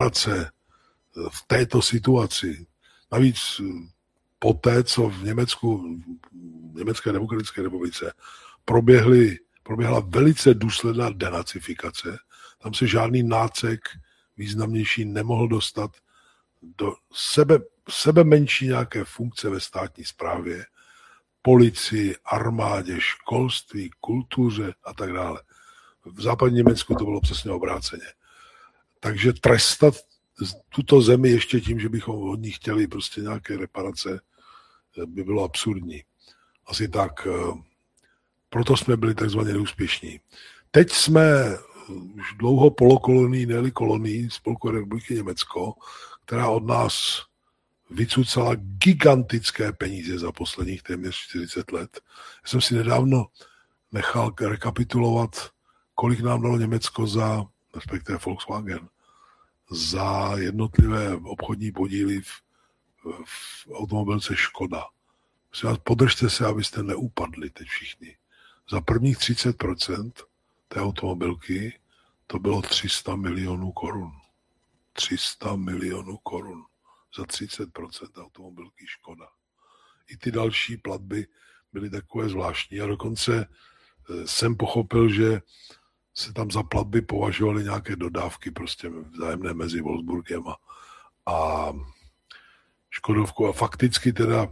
reparace v této situaci. Navíc poté, co v Německé demokratické republice proběhla velice důsledná denacifikace, tam se žádný nácek významnější nemohl dostat do sebe menší nějaké funkce ve státní správě, policii, armádě, školství, kultuře a tak dále. V západním Německu to bylo přesně obráceně. Takže trestat tuto zemi ještě tím, že bychom od ní chtěli prostě nějaké reparace, by bylo absurdní. Asi tak. Proto jsme byli takzvaně neúspěšní. Teď jsme už dlouho polokolonii, ne-li kolonii Spolkové republiky Německo, která od nás vycucala gigantické peníze za posledních téměř 40 let. Já jsem si nedávno nechal rekapitulovat, kolik nám dalo Německo respektive Volkswagen, za jednotlivé obchodní podíly v automobilce Škoda. Podržte se, abyste neupadli teď všichni. Za prvních 30% té automobilky to bylo 300 milionů korun. 300 milionů korun za 30% automobilky Škoda. I ty další platby byly takové zvláštní a dokonce jsem pochopil, že se tam za platby považovaly nějaké dodávky prostě vzájemné mezi Wolfsburgem a Škodovkou a fakticky teda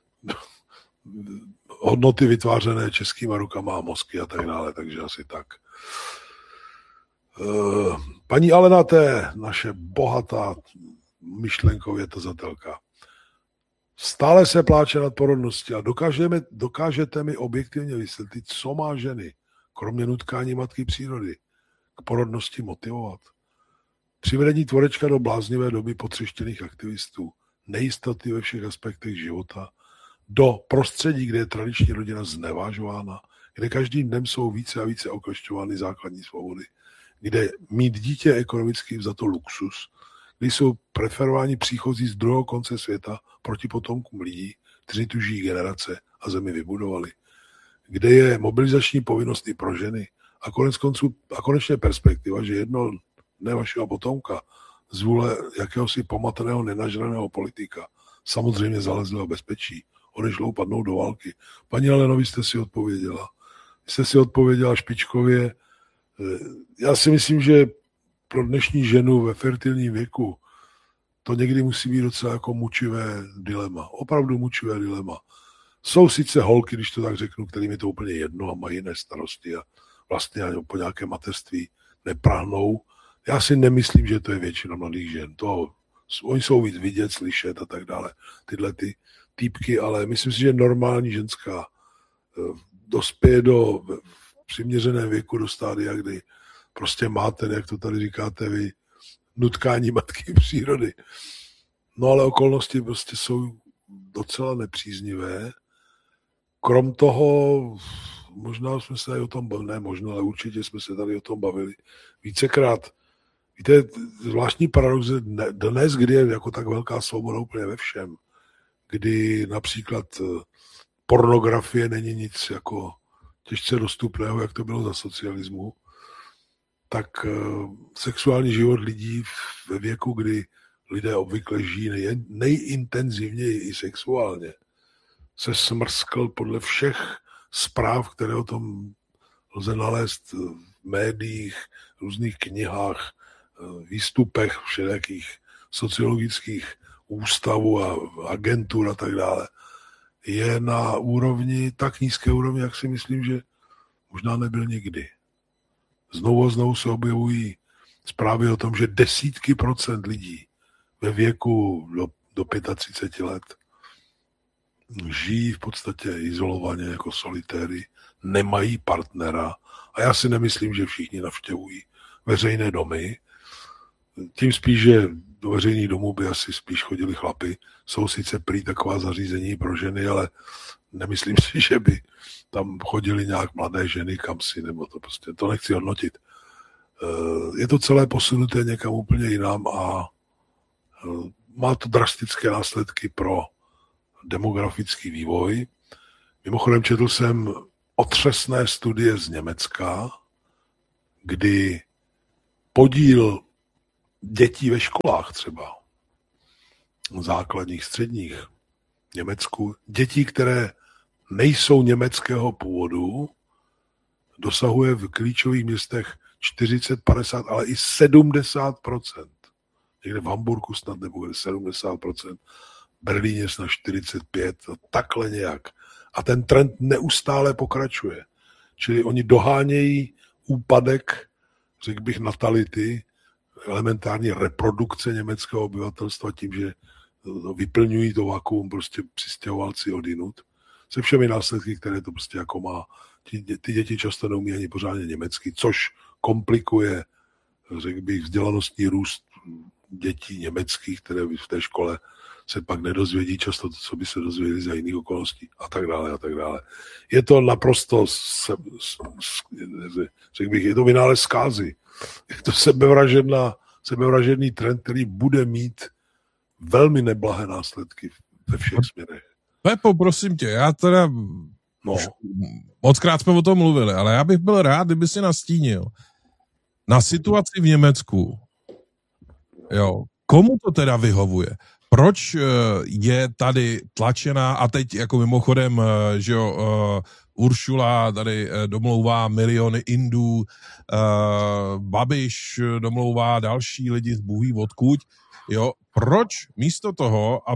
hodnoty vytvářené českýma rukama a mozky a tak dále, takže asi tak. Paní Alena, to je naše bohatá myšlenkově tazatelka. Stále se pláče nad porodností a dokážete mi objektivně vysvětlit, co má ženy, kromě nutkání matky přírody, k porodnosti motivovat. Přivedení tvorečka do bláznivé doby potřeštěných aktivistů, nejistoty ve všech aspektech života, do prostředí, kde je tradiční rodina znevážována, kde každým dnem jsou více a více oklešťovány základní svobody, kde mít dítě je ekonomicky vzato luxus, kde jsou preferováni příchozí z druhého konce světa proti potomkům lidí, kteří tu žijí generace a zemi vybudovali, kde je mobilizační povinnost i pro ženy a konečně perspektiva, že jedno dne vašeho potomka z vůle jakéhosi pomateného nenažraného politika, samozřejmě zalezlého bezpečí, odešlo upadnout do války. Paní Aleno, vy jste si odpověděla. Vy jste si odpověděla špičkově. Já si myslím, že pro dnešní ženu ve fertilním věku to někdy musí být docela jako mučivé dilema. Opravdu mučivé dilema. Jsou sice holky, když to tak řeknu, kterým je to úplně jedno a mají jiné starosti a vlastně po nějaké mateřství neprahnou. Já si nemyslím, že to je většina mladých žen. Oni jsou víc vidět, slyšet a tak dále. Tyhle ty týpky, ale myslím si, že normální ženská dospěje do přiměřeném věku do stádia, kdy prostě máte, jak to tady říkáte vy, nutkání matky přírody. No ale okolnosti prostě jsou docela nepříznivé. Krom toho, možná jsme se tady o tom bavili, ne možná, ale určitě jsme se tady o tom bavili vícekrát. Víte, zvláštní paradox je dnes, kdy je jako tak velká svoboda úplně ve všem, kdy například pornografie není nic jako těžce dostupného, jak to bylo za socialismu, tak sexuální život lidí ve věku, kdy lidé obvykle žijí nejintenzivněji i sexuálně, se smrskl podle všech zpráv, které o tom lze nalézt v médiích, různých knihách, výstupech všelijakých sociologických ústavů a agentur a tak dále, je na úrovni, tak nízké úrovni, jak si myslím, že možná nebyl nikdy. Znovu a znovu se objevují zprávy o tom, že desítky procent lidí ve věku do 35 let žijí v podstatě izolovaně jako solitéry, nemají partnera a já si nemyslím, že všichni navštěvují veřejné domy. Tím spíš, že do veřejných domů by asi spíš chodili chlapi. Jsou sice prý taková zařízení pro ženy, ale nemyslím si, že by tam chodili nějak mladé ženy kam si, nebo to prostě, to nechci hodnotit. Je to celé posunuté někam úplně jinam a má to drastické následky pro demografický vývoj. Mimochodem četl jsem otřesné studie z Německa, kdy podíl dětí ve školách třeba, základních, středních, v Německu, dětí, které nejsou německého původu, dosahuje v klíčových městech 40, 50, ale i 70%. Někde v Hamburgu snad nebude 70%, v Berlíně snad 45%, takhle nějak. A ten trend neustále pokračuje. Čili oni dohánějí úpadek, řekl bych, natality, elementární reprodukce německého obyvatelstva tím, že vyplňují to vakuum prostě přistěhovalci odinut, se všemi následky, které to prostě jako má. Ty děti často neumí ani pořádně německy, což komplikuje, řekl bych, vzdělanostní růst dětí německých, které v té škole se pak nedozvědí často to, co by se dozvěděli za jiných okolností a tak dále a tak dále. Je to naprosto, řekl bych, je to vynález zkázy. Je to sebevražedný trend, který bude mít velmi neblahé následky ve všech směrech. Pepo, prosím tě, já teda mockrát jsme o tom mluvili, ale já bych byl rád, kdyby si nastínil na situaci v Německu. Jo, komu to teda vyhovuje? Proč je tady tlačená, a teď jako mimochodem, že jo, Uršula tady domlouvá miliony Indů, Babiš domlouvá další lidi z bůhví odkud, jo, proč místo toho,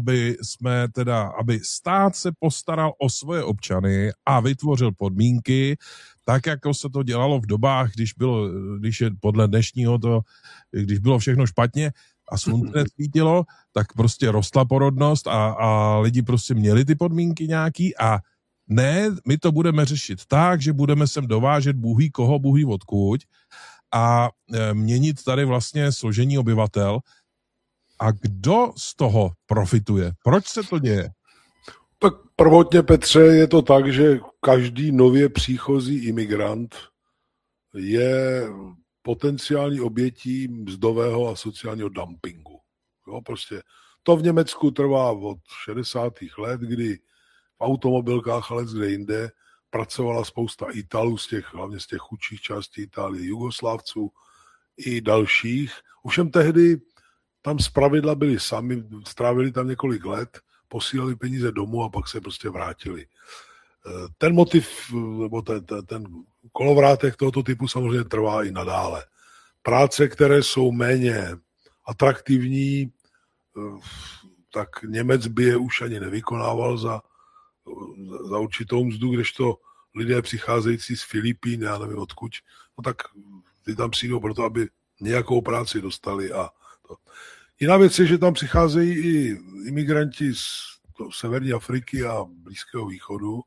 aby stát se postaral o svoje občany a vytvořil podmínky, tak jako se to dělalo v dobách, když je podle dnešního když bylo všechno špatně a slunce nesvítilo, tak prostě rostla porodnost a lidi prostě měli ty podmínky nějaký a ne, my to budeme řešit tak, že budeme sem dovážet bůhví koho, bůhví odkud a měnit tady vlastně složení obyvatel. A kdo z toho profituje? Proč se to děje? Tak prvotně, Petře, je to tak, že každý nově příchozí imigrant je potenciální obětí mzdového a sociálního dumpingu. Jo, prostě to v Německu trvá od 60. let, kdy v automobilkách, ale kde jinde, pracovala spousta Italů, hlavně z těch chudších částí Itálie, Jugoslávců i dalších. Ovšem tehdy tam zpravidla byli sami, strávili tam několik let, posílali peníze domů a pak se prostě vrátili. Ten motiv, nebo ten kolovrátek tohoto typu samozřejmě trvá i nadále. Práce, které jsou méně atraktivní, tak Němec by je už ani nevykonával za určitou mzdu, kdežto lidé přicházející z Filipín, já nevím odkud, no tak ty tam přijdou proto, aby nějakou práci dostali a to. Jiná věc je, že tam přicházejí i imigranti z severní Afriky a Blízkého východu,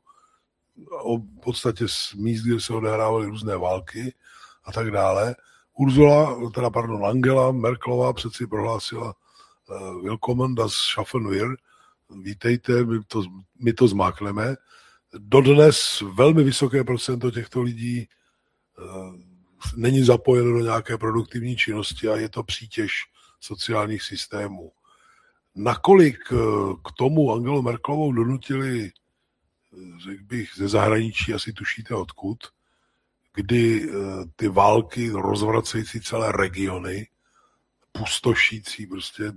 v podstatě z míst, kde se odehrávaly různé války a tak dále. Angela Merkelová přeci prohlásila Willkommen das schaffen wir, vítejte, my to zmákneme. Dodnes velmi vysoké procento těchto lidí není zapojeno do nějaké produktivní činnosti a je to přítěž sociálních systémů. Nakolik k tomu Angelu Merkelovou donutili, řekl bych, ze zahraničí, asi tušíte odkud, kdy ty války rozvracející celé regiony, pustošící prostě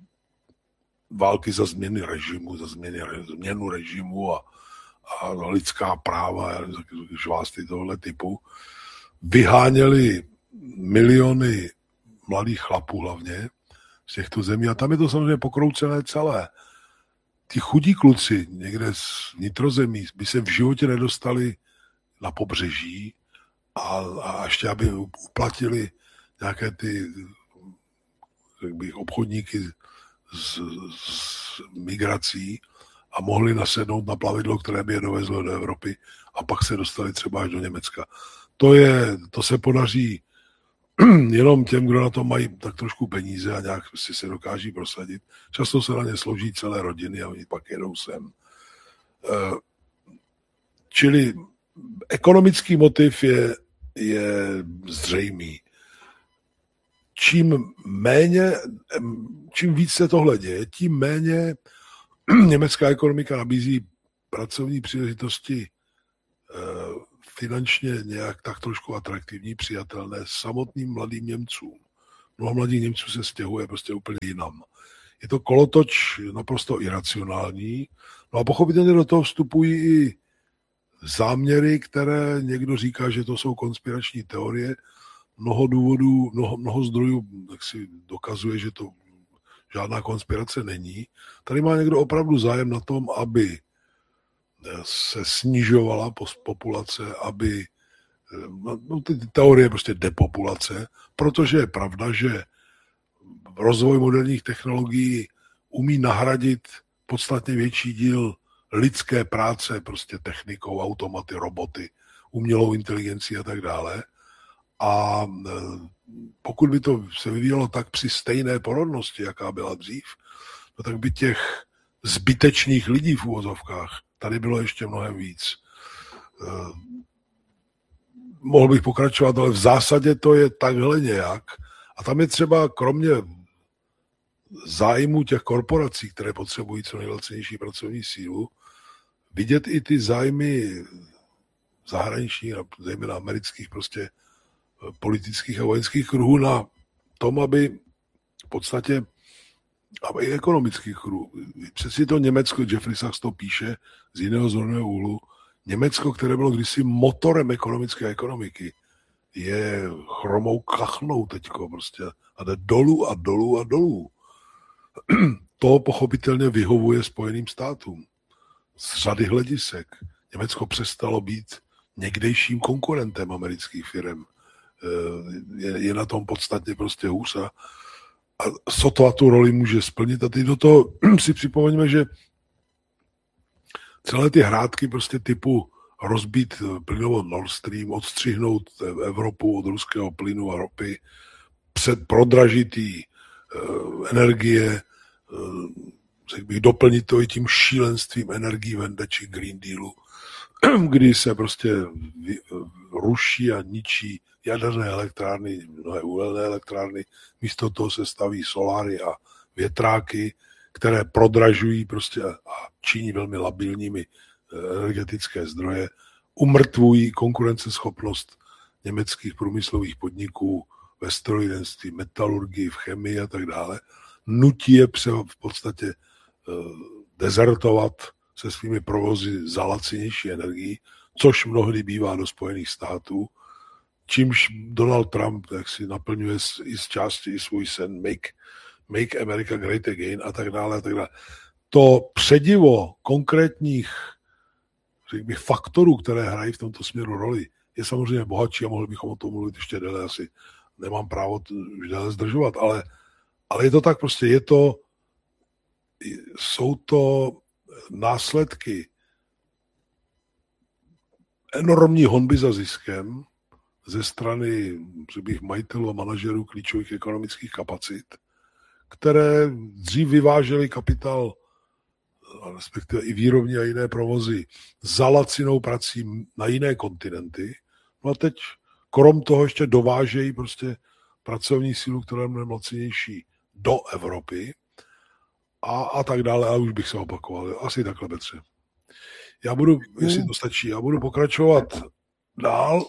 války za změny režimu, změnu režimu a lidská práva, žvásty tohle typu, vyháněli miliony mladých chlapů hlavně z těchto zemí a tam je to samozřejmě pokroucené celé. Ty chudí kluci někde z vnitrozemí by se v životě nedostali na pobřeží a ještě aby uplatili nějaké ty, jak bych, obchodníky s migrací a mohli nasednout na plavidlo, které by je dovezlo do Evropy a pak se dostali třeba až do Německa. To se podaří jenom těm, kdo na to mají tak trošku peníze a nějak si se dokáží prosadit. Často se na ně složí celé rodiny a oni pak jedou sem. Čili ekonomický motiv je zřejmý. Čím víc se tohle děje, tím méně německá ekonomika nabízí pracovní příležitosti finančně nějak tak trošku atraktivní, přijatelné samotným mladým Němcům. Mnoho mladých Němců se stěhuje prostě úplně jinam. Je to kolotoč naprosto iracionální. No a pochopitelně do toho vstupují i záměry, které někdo říká, že to jsou konspirační teorie. Mnoho důvodů, mnoho zdrojů tak si dokazuje, že to žádná konspirace není. Tady má někdo opravdu zájem na tom, aby se snižovala populace, aby ty teorie prostě depopulace, protože je pravda, že rozvoj moderních technologií umí nahradit podstatně větší díl lidské práce prostě technikou, automaty, roboty, umělou inteligencí a tak dále. A pokud by to se vyvíjelo tak při stejné porodnosti, jaká byla dřív, no tak by těch zbytečných lidí v uvozovkách tady bylo ještě mnohem víc. Mohl bych pokračovat, ale v zásadě to je takhle nějak. A tam je třeba kromě zájmu těch korporací, které potřebují co nejlacenější pracovní sílu, vidět i ty zájmy zahraničních, zejména amerických prostě politických a vojenských kruhů na tom, aby v podstatě a i ekonomických kruhů. Přeci to Německo, Jeffrey Sachs to píše z jiného zorného úhlu, Německo, které bylo kdysi motorem ekonomické ekonomiky, je chromou kachnou teďko prostě a jde dolů a dolů a dolů. To pochopitelně vyhovuje Spojeným státům z řady hledisek. Německo přestalo být někdejším konkurentem amerických firm. Je na tom podstatně prostě hůř a sotva tu roli může splnit. A teď do toho si připomeňme, že celé ty hrátky prostě typu rozbít plynovod Nord Stream, odstřihnout Evropu od ruského plynu a ropy, prodražit jí energie, řekl bych, doplnit to i tím šílenstvím energií Vende či Green Dealu, kdy se prostě ruší a ničí jaderné elektrárny, mnohé uhelné elektrárny, místo toho se staví soláry a větráky, které prodražují prostě a činí velmi labilními energetické zdroje, umrtvují konkurenceschopnost německých průmyslových podniků ve strojírenství, metalurgii, v chemii a tak dále, nutí je v podstatě dezertovat se svými provozy za lacinější energií, což mnohdy bývá do Spojených států, čímž Donald Trump jak si naplňuje i z části i svůj sen Make America Great Again a tak dále a tak dále. To předivo konkrétních, řekl bych, faktorů, které hrají v tomto směru roli, je samozřejmě bohatší a mohli bychom o tom mluvit ještě déle, asi nemám právo už déle zdržovat, ale je to tak prostě, jsou to následky enormní honby za ziskem ze strany majitelů a manažerů klíčových ekonomických kapacit, které dřív vyvážely kapitál, respektive i výrobní a jiné provozy, za lacinou prací na jiné kontinenty. No a teď krom toho ještě dovážejí prostě pracovní sílu, která je mnohem lacinější do Evropy a tak dále, a už bych se opakoval. Asi takhle, Petře. Já budu, jestli to stačí, já budu pokračovat dál.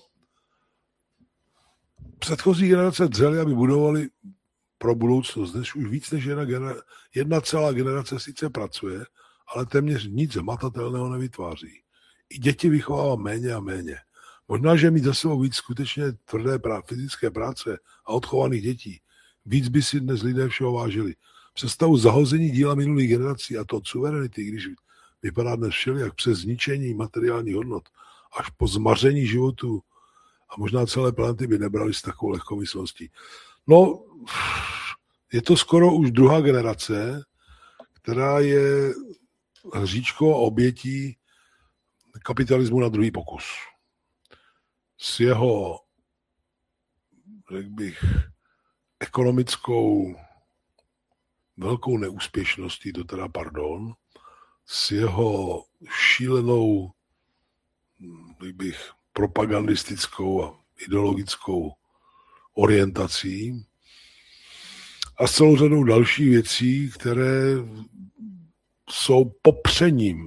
Předchozí generace dřely, aby budovali pro budoucnost. Dnes už víc než jedna celá generace sice pracuje, ale téměř nic hmatatelného nevytváří. I děti vychovává méně a méně. Možná, že mít za sebou víc skutečně tvrdé fyzické práce a odchovaných dětí, víc by si dnes lidé všeho vážili. Představu zahození díla minulých generací a to od suverenity, když vypadá dnes všelijak přes zničení materiálních hodnot až po zmaření životu a možná celé planety by nebrali s takovou lehkomyslností. No, je to skoro už druhá generace, která je hříčkou a obětí kapitalismu na druhý pokus. S jeho, řekl bych, ekonomickou velkou neúspěšností, to teda pardon, s jeho šílenou, řekl bych, propagandistickou a ideologickou orientací a s celou řadou dalších věcí, které jsou popřením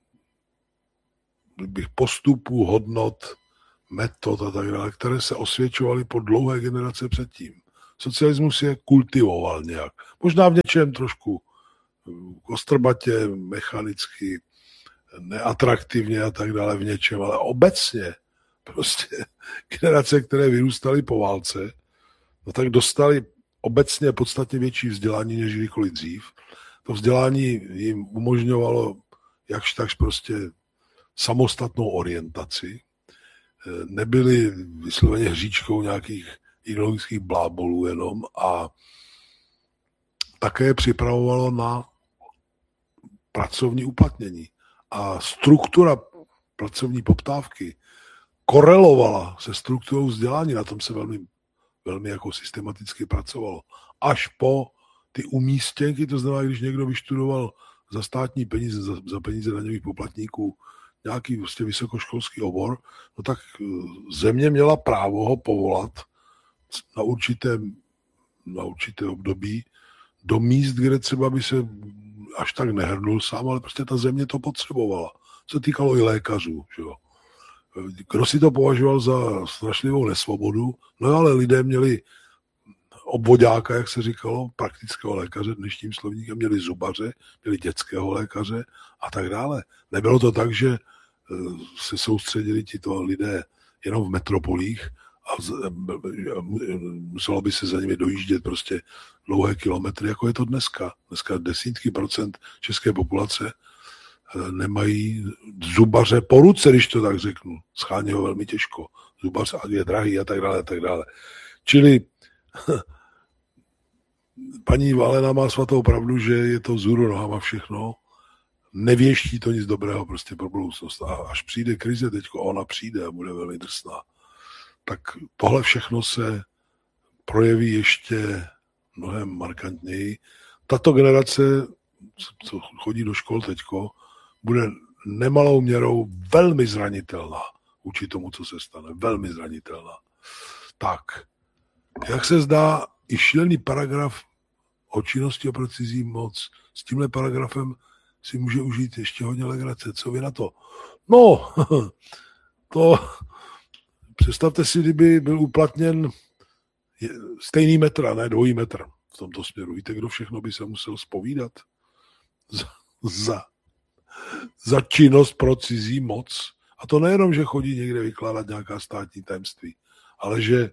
postupů, hodnot, metod a tak dále, které se osvědčovaly po dlouhé generace předtím. Socialismus je kultivoval nějak. Možná v něčem trošku kostrbatě, mechanicky, neatraktivně a tak dále v něčem, ale obecně prostě generace, které vyrůstaly po válce, no tak dostali obecně podstatně větší vzdělání než kdykoliv dřív. To vzdělání jim umožňovalo jakž takž prostě samostatnou orientaci. Nebyli vysloveně hříčkou nějakých ideologických blábolů jenom a také připravovalo na pracovní uplatnění. A struktura pracovní poptávky korelovala se strukturou vzdělání. Na tom se velmi jako systematicky pracovalo. Až po ty umístěnky, to znamená, když někdo vyštudoval za státní peníze, za peníze daňových poplatníků nějaký prostě vysokoškolský obor, no tak země měla právo ho povolat na určité období do míst, kde třeba by se až tak nehrnul sám, ale prostě ta země to potřebovala. Se týkalo i lékařů. Že jo. Kdo si to považoval za strašlivou nesvobodu, no ale lidé měli obvoďáka, jak se říkalo, praktického lékaře, dnešním slovníkem, měli zubaře, měli dětského lékaře a tak dále. Nebylo to tak, že se soustředili tito lidé jenom v metropolích a muselo by se za nimi dojíždět prostě dlouhé kilometry, jako je to dneska. Dneska desítky procent české populace nemají zubaře po ruce, když to tak řeknu. Schání ho velmi těžko. Zubař je drahý a tak dále, a tak dále. Čili paní Valena má svatou pravdu, že je to vzhůru nohama všechno. Nevěští to nic dobrého prostě pro budoucnost. A až přijde krize teďko, ona přijde a bude velmi drsná, tak tohle všechno se projeví ještě mnohem markantněji. Tato generace, co chodí do škol teďko, bude nemalou měrou velmi zranitelná vůči tomu, co se stane. Velmi zranitelná. Tak, jak se zdá, i šílený paragraf o činnosti pro cizí moc s tímhle paragrafem si může užít ještě hodně legrace. Co vy na to? No, to představte si, kdyby byl uplatněn stejný metr, a ne dvojí metr v tomto směru. Víte, kdo všechno by se musel zpovídat za činnost pro cizí moc? A to nejenom, že chodí někde vykládat nějaká státní tajemství, ale že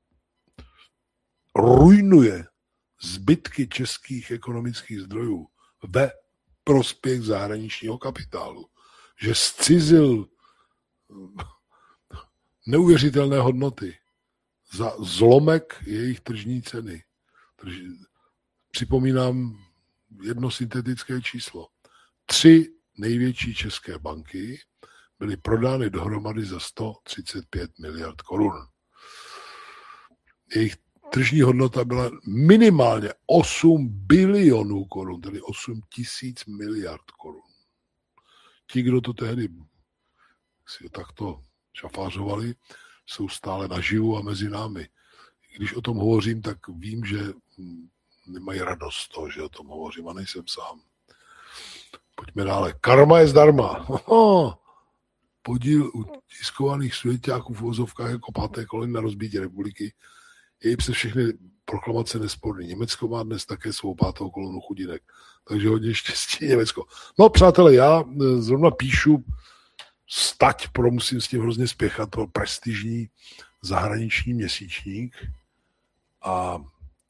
ruinuje zbytky českých ekonomických zdrojů ve prospěch zahraničního kapitálu. Že zcizil neuvěřitelné hodnoty za zlomek jejich tržní ceny. Připomínám jedno syntetické číslo. 3 největší české banky byly prodány dohromady za 135 miliard korun. Jejich tržní hodnota byla minimálně 8 bilionů korun, tedy 8 tisíc miliard korun. Ti, kdo to tehdy si takto šafářovali, jsou stále naživu a mezi námi. Když o tom hovořím, tak vím, že nemají radost z toho, že o tom hovořím a nejsem sám. Pojďme dále. Karma je zdarma. Podíl u tiskovaných svěťáků v uvozovkách jako 5. kolony na rozbití republiky je přes všechny proklamace nesporný. Německo má dnes také svou 5. kolonu chudinek. Takže hodně štěstí Německo. No přátelé, já zrovna píšu stať, musím s tím hrozně spěchat, pro prestižní zahraniční měsíčník a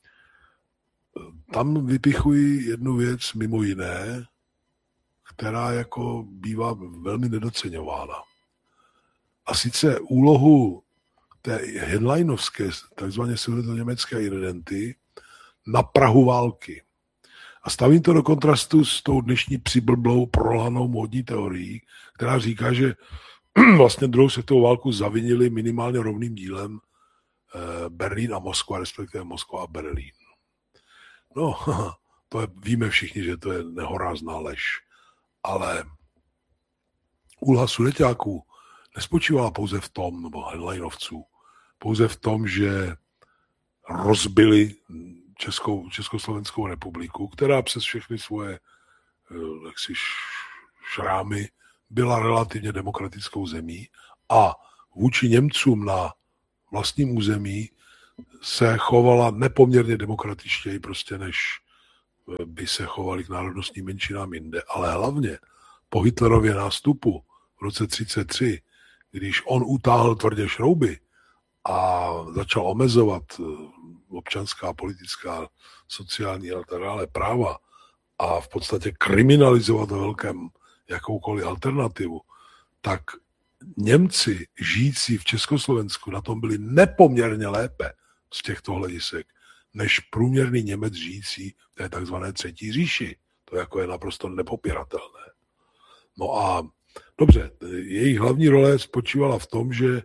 tam vypichuji jednu věc mimo jiné, která jako bývá velmi nedoceňována. A sice úlohu té headlinovské, takzvaně německé identity na prahu války. A stavím to do kontrastu s tou dnešní přiblblou, prolhanou módní teorií, která říká, že vlastně druhou světovou válku zavinili minimálně rovným dílem Berlín a Moskva, respektive Moskva a Berlín. No, víme všichni, že to je nehorázná lež. Ale úloha Sudeťáků nespočívala pouze v tom, nebo headlinovců, pouze v tom, že rozbili Československou republiku, která přes všechny svoje šrámy byla relativně demokratickou zemí a vůči Němcům na vlastním území se chovala nepoměrně demokratičtěji prostě, než by se chovali k národnostním menšinám jinde. Ale hlavně po Hitlerově nástupu v roce 1933, když on utáhl tvrdě šrouby a začal omezovat občanská, politická, sociální a tak dále práva a v podstatě kriminalizovat ve velkém jakoukoliv alternativu, tak Němci žijící v Československu na tom byli nepoměrně lépe z těchto hledisek, než průměrný Němec žijící v té takzvané třetí říši. To jako je naprosto nepopiratelné. No a dobře, jejich hlavní role spočívala v tom, že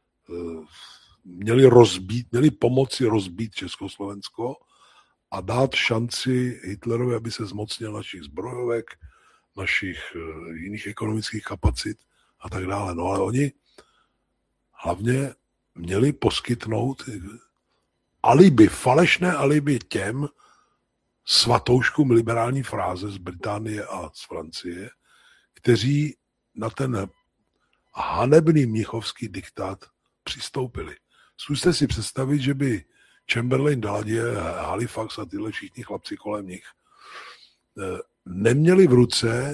měli pomoci rozbít Československo a dát šanci Hitlerovi, aby se zmocnil našich zbrojovek, našich jiných ekonomických kapacit a tak dále. No ale oni hlavně měli poskytnout falešné alibi těm svatouškům liberální fráze z Británie a z Francie, kteří na ten hanebný mnichovský diktát přistoupili. Zkuste si představit, že by Chamberlain, Daladier, Halifax a tyhle všichni chlapci kolem nich neměli v ruce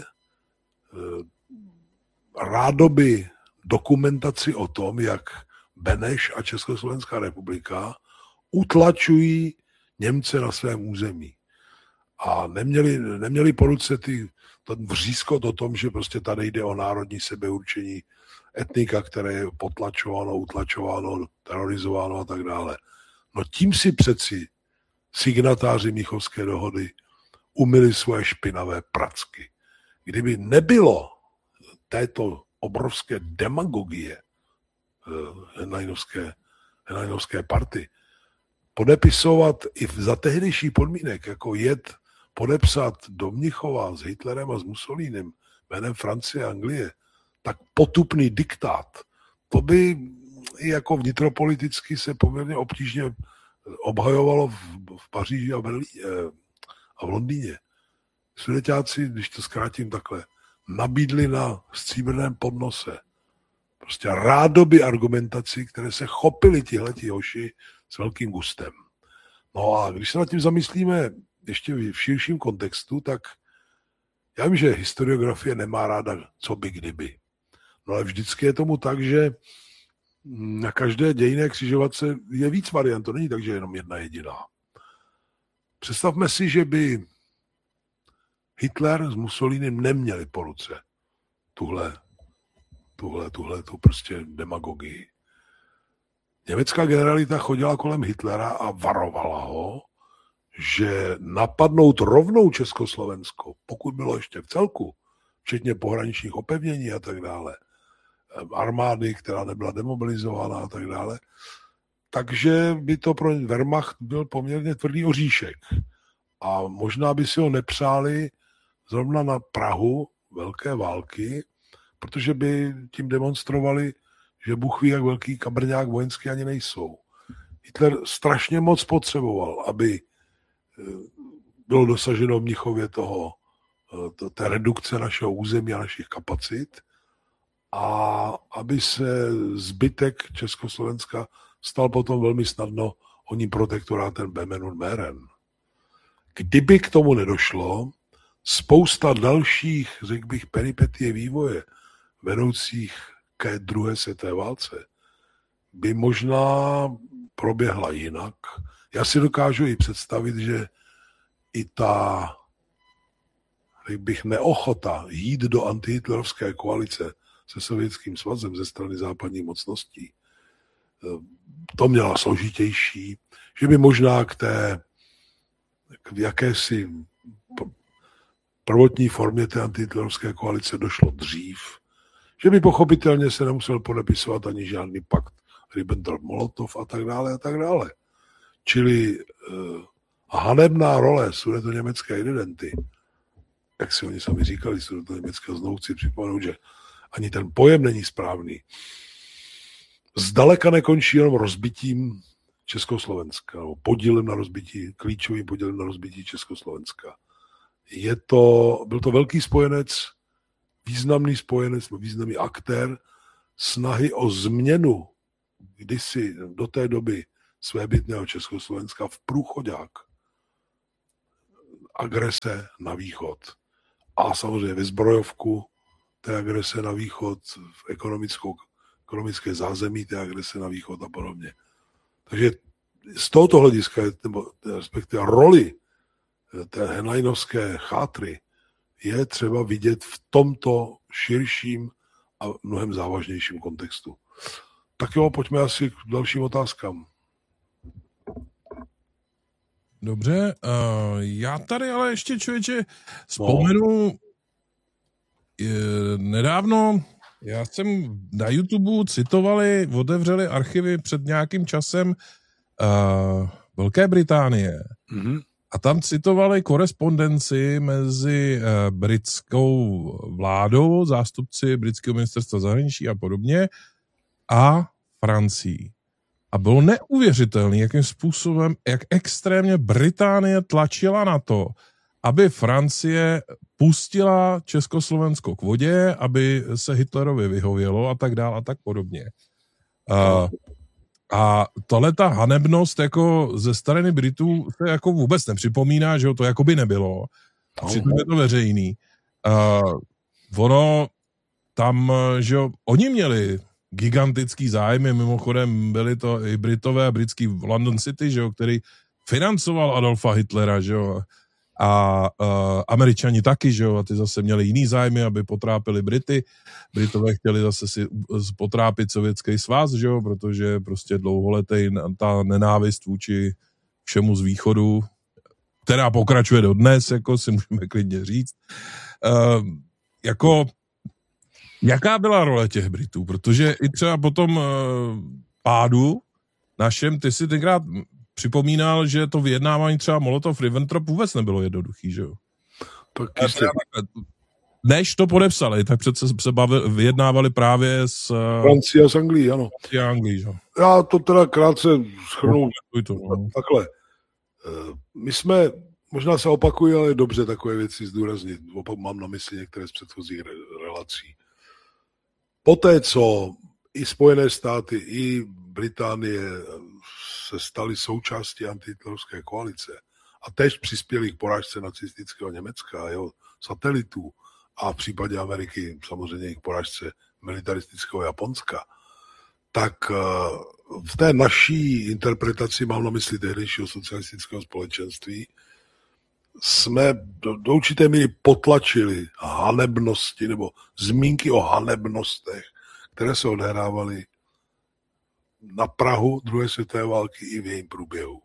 rádoby dokumentaci o tom, jak Beneš a Československá republika utlačují Němce na svém území. A neměli po ruce ten vřízkot o tom, že prostě tady jde o národní sebeurčení etnika, které je potlačováno, utlačováno, terorizováno a tak dále. No tím si přeci signatáři Mnichovské dohody umyli svoje špinavé pracky. Kdyby nebylo této obrovské demagogie Henleinovské party, podepisovat i za tehdejší podmínek, jako jet podepsat do Mnichova s Hitlerem a s Mussolínem jménem Francie a Anglie, tak potupný diktát, to by i jako vnitropoliticky se poměrně obtížně obhajovalo v Paříži a v Londýně. Sudeťáci, když to zkrátím takhle, nabídli na stříbrném podnose prostě rádoby argumentaci, které se chopili tihleti hoši s velkým gustem. No a když se nad tím zamyslíme ještě v širším kontextu, tak já vím, že historiografie nemá ráda co by kdyby. No ale vždycky je tomu tak, že na každé dějinné křižovatce je víc variant, to není tak, že je jenom jedna jediná. Představme si, že by Hitler s Mussolínem neměli po ruce tu prostě demagogii. Německá generalita chodila kolem Hitlera a varovala ho, že napadnout rovnou Československo, pokud bylo ještě v celku, včetně pohraničních opevnění a tak dále, armády, která nebyla demobilizována a tak dále, takže by to pro Wehrmacht byl poměrně tvrdý oříšek. A možná by si ho nepřáli zrovna na prahu velké války, protože by tím demonstrovali, že Bůh ví, jak velký kabrňák vojenský ani nejsou. Hitler strašně moc potřeboval, aby bylo dosaženo v Mnichově té redukce našeho území a našich kapacit a aby se zbytek Československa stal potom velmi snadno oním protektorátem Böhmen und Mähren. Kdyby k tomu nedošlo, spousta dalších, řekl bych, peripetie vývoje vedoucích ke druhé světové válce by možná proběhla jinak. Já si dokážu i představit, že i ta, řekl bych, neochota jít do antihitlerovské koalice se Sovětským svazem ze strany západních mocností, to měla složitější, že by možná k jakési prvotní formě té antihitlerovské koalice došlo dřív, že by pochopitelně se nemusel podepisovat ani žádný pakt Ribbentrop-Molotov a tak dále a tak dále. Čili hanebná role sudetoněmecké identity, jak si oni sami říkali, sudetoněmeckého, znovu chci připomenout, že ani ten pojem není správný, zdaleka nekončí jenom rozbitím Československa, nebo klíčovým podílem na rozbití Československa. Byl to velký spojenec, významný aktér snahy o změnu kdysi do té doby svébytného Československa v průchodák agrese na východ. A samozřejmě ve zbrojovku té agrese na východ, v ekonomické zázemí té agrese na východ a podobně. Takže z tohoto hlediska, nebo respektive roli té henleinovské chátry je třeba vidět v tomto širším a mnohem závažnějším kontextu. Tak jo, pojďme asi k dalším otázkám. Dobře, já tady ale ještě, člověče, vzpomenu nedávno, já jsem na YouTube otevřeli archivy před nějakým časem Velké Británie. Mm-hmm. A tam citovali korespondenci mezi britskou vládou, zástupci britského ministerstva zahraničí a podobně, a Francií. A bylo neuvěřitelné, jakým způsobem, jak extrémně Británie tlačila na to, aby Francie pustila Československo k vodě, aby se Hitlerovi vyhovělo a tak dál a tak podobně. A tahleta hanebnost jako ze strany Britů se jako vůbec nepřipomíná, že to jako by nebylo. A přitom je to veřejný. Ono tam, že oni měli gigantický zájmy, mimochodem byli to i Britové a britský London City, že jo, který financoval Adolfa Hitlera, že jo, a Američani taky, že jo, a ty zase měli jiný zájmy, aby potrápili Brity. Britové chtěli zase si potrápit Sovětský svaz, že jo, protože prostě dlouholetý ta nenávist vůči všemu z východu, která pokračuje dodnes, jako si můžeme klidně říct. Jako jaká byla role těch Britů? Protože i třeba po tom pádu našem, ty si tenkrát připomínal, že to vyjednávání třeba Molotov-Ribbentrop vůbec nebylo jednoduchý, že jo? Než to podepsali, tak přece se vyjednávali právě s Francií a s Anglií, ano. Anglii, že? Já to teda krátce shrnu. Takhle. My jsme, možná se opakují, ale je dobře takové věci zdůraznit. Mám na mysli některé z předchozích relací. Poté, co i Spojené státy, i Británie se staly součástí antihitlerovské koalice a též přispěli k porážce nacistického Německa a jeho satelitů a v případě Ameriky samozřejmě i k porážce militaristického Japonska, tak v té naší interpretaci, mám na mysli tehdejšího socialistického společenství, jsme do určité míry potlačili hanebnosti nebo zmínky o hanebnostech, které se odehrávaly na prahu druhé světové války i v jejím průběhu.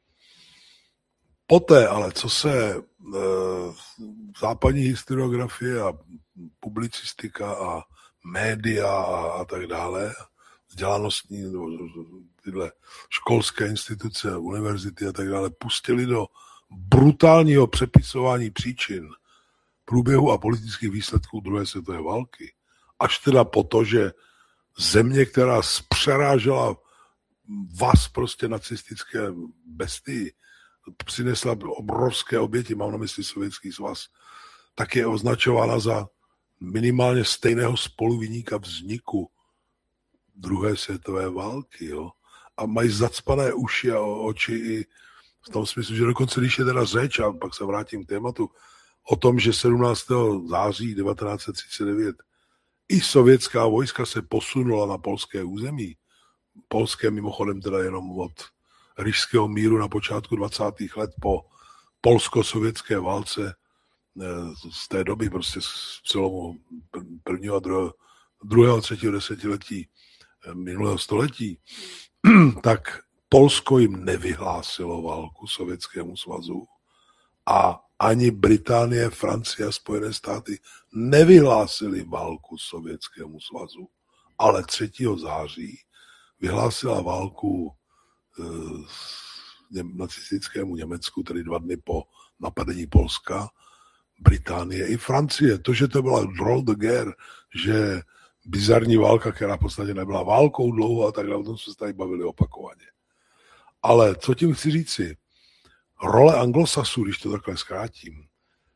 Poté ale, co se západní historiografie a publicistika a média a tak dále, vzdělanostní, tyhle školské instituce, univerzity a tak dále, pustili do brutálního přepisování příčin průběhu a politických výsledků druhé světové války, až teda po to, že země, která přerážela vás prostě nacistické bestii, přinesla obrovské oběti, mám na mysli Sovětský svaz, tak je označována za minimálně stejného spoluviníka vzniku druhé světové války. Jo? A mají zacpané uši a oči i v tom smyslu, že dokonce, když je teda řeč, a pak se vrátím k tématu, o tom, že 17. září 1939 i sovětská vojska se posunula na polské území. Polské mimochodem teda jenom od Ryšského míru na počátku 20. let po polsko-sovětské válce z té doby, prostě z přelomu prvního a druhého a třetího desetiletí minulého století, tak Polsko jim nevyhlásilo válku Sovětskému svazu a ani Británie, Francie a Spojené státy nevyhlásili válku Sovětskému svazu, ale 3. září vyhlásila válku nacistickému Německu, tedy 2 dny po napadení Polska, Británie i Francie. To, že to byla drôle de guerre, že bizarní válka, která v podstatě nebyla válkou dlouho a tak dále, o tom jsme se tady bavili opakovaně. Ale co tím chci říci? Role anglosasů, když to takhle zkrátím,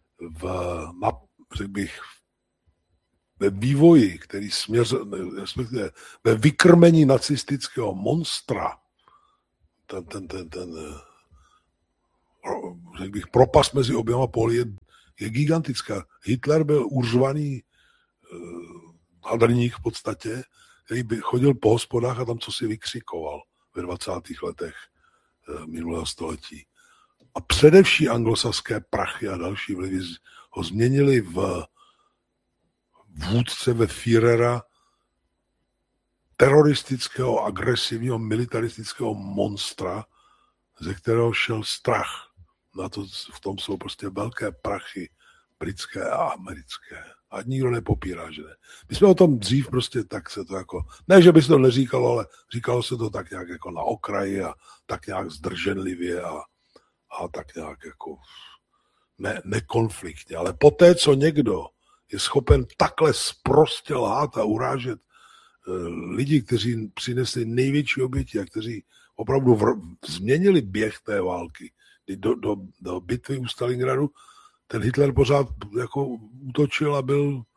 řekl bych, ve vývoji, který respektive ve vykrmení nacistického monstra řekl bych, propast mezi oběma póly je gigantická. Hitler byl uřvaný hadrník v podstatě, který by chodil po hospodách a tam co si vykřikoval ve 20. letech minulého století. A především anglosaské prachy a další vlivy ho změnili v vůdce, ve Führera, teroristického, agresivního, militaristického monstra, ze kterého šel strach. Na to, v tom jsou prostě velké prachy britské a americké. A nikdo nepopírá, že ne. My jsme o tom dřív prostě tak se to jako, ne, že by se to neříkalo, ale říkalo se to tak nějak jako na okraji a tak nějak zdrženlivě a tak nějak jako nekonfliktně. Ale poté, co někdo je schopen takhle sprostě lhát a urážet lidi, kteří přinesli největší oběti a kteří opravdu změnili běh té války, do bitvy u Stalingradu, ten Hitler pořád jako útočil a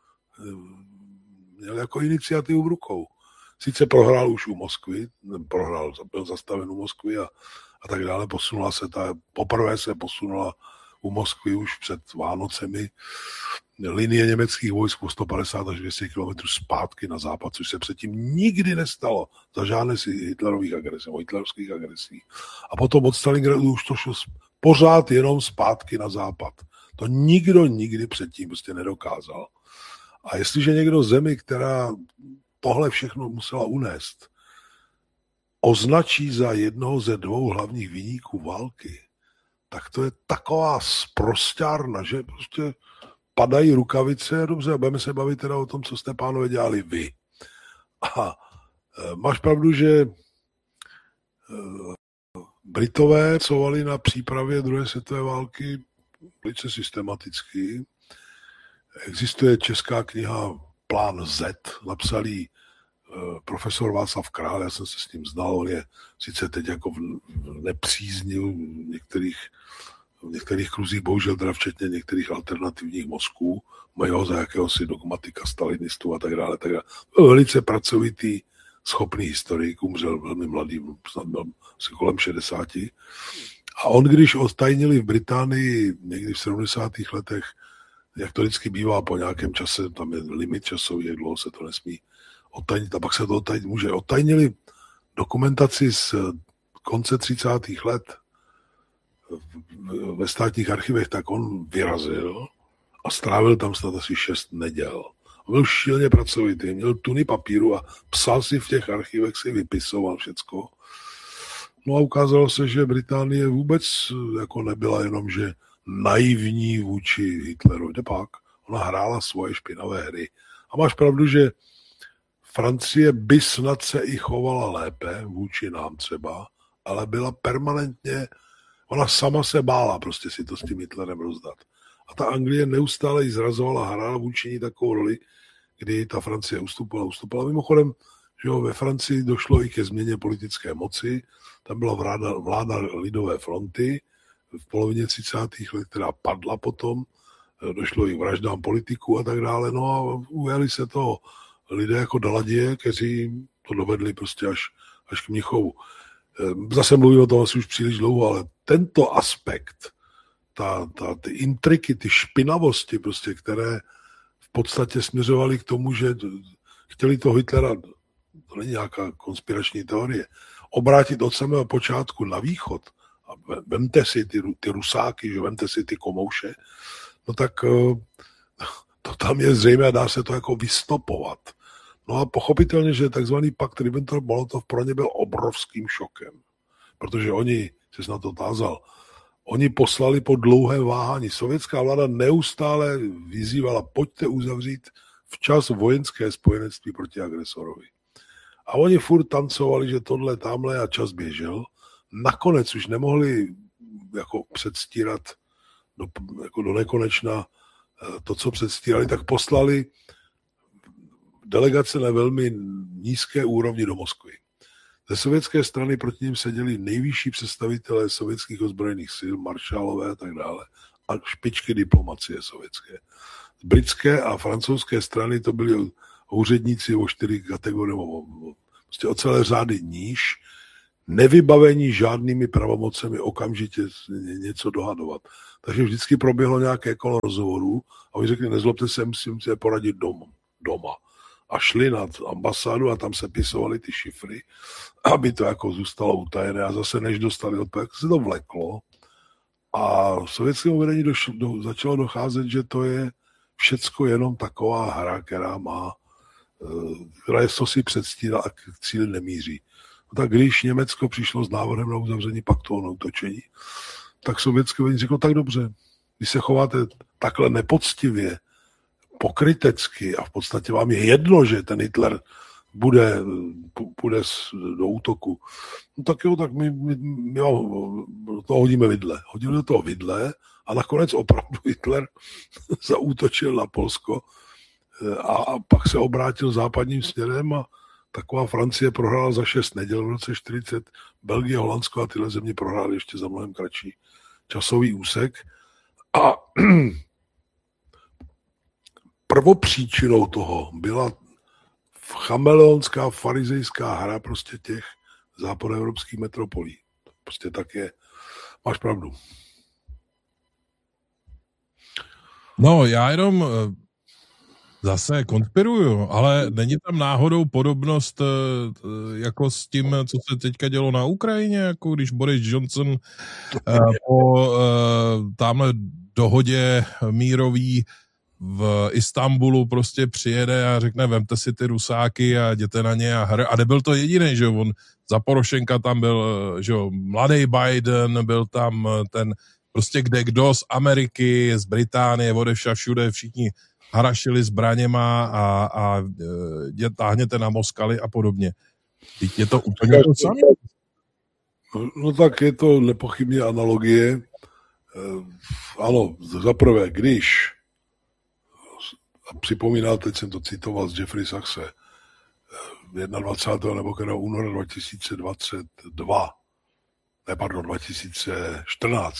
měl jako iniciativu v rukou. Sice prohrál už u Moskvy, byl zastaven u Moskvy a tak dále, poprvé se posunula u Moskvy už před Vánocemi linie německých vojsk o 150 až 200 km zpátky na západ, což se předtím nikdy nestalo za žádné hitlerovských agresí. A potom od Stalingradu už to šlo pořád jenom zpátky na západ. To nikdo nikdy předtím prostě nedokázal. A jestliže někdo zemi, která tohle všechno musela unést, označí za jednoho ze dvou hlavních viníků války, tak to je taková sprosťárna, že prostě padají rukavice, dobře, budeme se bavit teda o tom, co jste, pánové, dělali vy. A máš pravdu, že Britové pracovali na přípravě druhé světové války velice systematicky. Existuje česká kniha Plán Z, napsal ji profesor Václav Král, já jsem se s ním znal, on je sice teď jako nepříznil v některých kruzích, bohužel teda včetně některých alternativních mozků, mají ho za jakéhosi dogmatika stalinistů a tak dále. Byl velice pracovitý, schopný historik, umřel velmi mladý, snad byl asi kolem 60. A on, když odtajnili v Británii někdy v 70. letech, jak to vždycky bývá po nějakém čase, tam je limit časový, jak dlouho se to nesmí odtajnit, a pak se to odtajnit může. Odtajnili dokumentaci z konce 30. let ve státních archivech, tak on vyrazil a strávil tam snad asi 6 neděl. On byl šíleně pracovitý, měl tuny papíru a psal si v těch archivech, si vypisoval všecko. No a ukázalo se, že Británie vůbec jako nebyla jenom, že naivní vůči Hitleru. Pak ona hrála svoje špinavé hry. A máš pravdu, že Francie by snad se i chovala lépe vůči nám třeba, ale byla permanentně, ona sama se bála prostě si to s tím Hitlerem rozdat. A ta Anglie neustále ji zrazovala, hrála vůči ní takovou roli, kdy ta Francie ustupala. Mimochodem, že ve Francii došlo i ke změně politické moci, tam byla vláda Lidové fronty v polovině 30. let, která padla potom, došlo i k vraždám politiků a tak dále, no a ujali se toho lidé jako Daladier, kteří to dovedli prostě až k Mnichovu. Zase mluvím o tom asi už příliš dlouho, ale tento aspekt, ty intriky, ty špinavosti, prostě, které v podstatě směřovaly k tomu, že chtěli toho Hitlera, to není nějaká konspirační teorie, obrátit od samého počátku na východ a vemte si ty Rusáky, že vemte si ty komouše, no tak to tam je zřejmé a dá se to jako vystopovat. No a pochopitelně, že takzvaný pakt Ribbentrop-Molotov pro ně byl obrovským šokem, protože oni, jsi na to tázal, oni poslali po dlouhé váhání. Sovětská vláda neustále vyzývala, pojďte uzavřít včas vojenské spojenectví proti agresorovi. A oni furt tancovali, že tohle, tamhle a čas běžel. Nakonec už nemohli jako předstírat do nekonečna to, co předstírali, tak poslali delegace na velmi nízké úrovni do Moskvy. Ze sovětské strany proti nim seděli nejvyšší představitelé sovětských ozbrojených sil, maršálové a tak dále, a špičky diplomacie sovětské. Z britské a francouzské strany to byli úředníci o 4 kategorie, prostě o celé řády níž, nevybavení žádnými pravomocemi okamžitě něco dohadovat. Takže vždycky proběhlo nějaké kolo rozhovorů a oni řekli, nezlobte se, musím se poradit doma. A šli na ambasádu a tam se pisovali ty šifry, aby to jako zůstalo utajené a zase než dostali odpověď, se to vleklo. A v sovětském vedení začalo docházet, že to je všecko jenom taková hra, která je co si předstírá a k cíli nemíří. No tak když Německo přišlo s návrhem na uzavření paktu o neútočení, tak sovětské vedení řeklo, tak dobře, když se chováte takhle nepoctivě, pokrytecky a v podstatě vám je jedno, že ten Hitler půjde do útoku, no tak jo, tak my to hodíme vidle. Hodili do toho vidle a nakonec opravdu Hitler zaútočil na Polsko a pak se obrátil západním směrem a taková Francie prohrála za 6 neděl v roce 40, Belgie, Holandsko a tyhle země prohrály ještě za mnohem kratší časový úsek. A prvopříčinou toho byla chameleonská farizejská hra prostě těch západoevropských metropolí. Prostě tak je. Máš pravdu. No, já jenom zase konspiruju, ale není tam náhodou podobnost jako s tím, co se teďka dělo na Ukrajině, jako když Boris Johnson po tamhle dohodě mírový v Istanbulu prostě přijede a řekne, vemte si ty Rusáky a jděte na ně a nebyl to jediný, že on za Porošenka tam byl, že mladý Biden, byl tam ten prostě kdo z Ameriky, z Británie, odevšad všude všichni harašili zbraněma a táhněte na Moskaly a podobně. Teď je to úplně to samé. No tak je to nepochybně analogie. Ano, zaprvé, když a připomínal, teď jsem to citoval z Jeffrey Sachse, 21. nebo února 2014,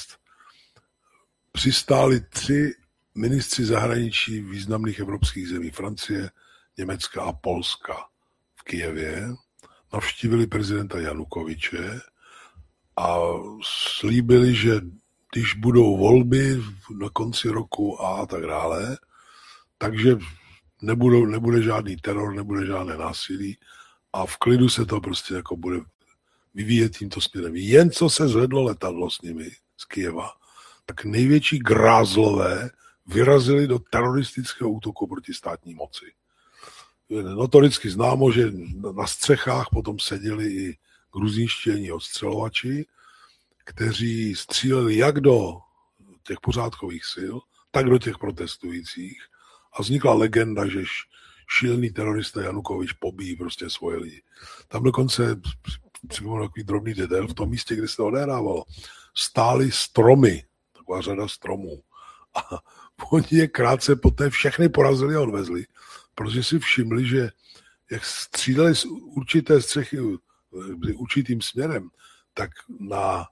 přistáli 3 ministři zahraničí významných evropských zemí, Francie, Německa a Polska v Kyjevě, navštívili prezidenta Janukoviče a slíbili, že když budou volby na konci roku a tak dále, takže nebude žádný teror, nebude žádné násilí a v klidu se to prostě jako bude vyvíjet tímto směrem. Jen co se zvedlo letadlo s nimi z Kyjeva, tak největší grázlové vyrazili do teroristického útoku proti státní moci. Je notoricky známo, že na střechách potom seděli i gruzínští odstřelovači, kteří stříleli jak do těch pořádkových sil, tak do těch protestujících. A vznikla legenda, že šílený terorista Janukovič pobíjí prostě svoje lidi. Tam dokonce, připomínám takový drobný detail, v tom místě, kde se to odehrávalo, stály stromy, taková řada stromů. A oni je krátce poté všechny porazili a odvezli, protože si všimli, že jak střídali z určité střechy určitým směrem, tak na